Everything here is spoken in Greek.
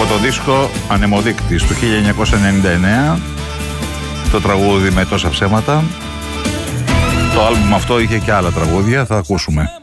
το δίσκο Ανεμοδείκτης του 1999, το τραγούδι με τόσα ψέματα. Το άλμπουμ αυτό είχε και άλλα τραγούδια, θα ακούσουμε.